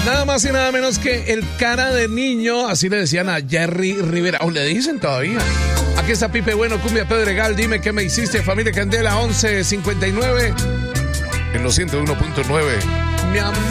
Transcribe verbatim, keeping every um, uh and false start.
Nada más y nada menos que el cara de niño, así le decían a Jerry Rivera, o le dicen todavía. Aquí está Pipe Bueno, Cumbia Pedregal, dime qué me hiciste, familia Candela, once cincuenta y nueve en los ciento uno punto nueve. Mi amor.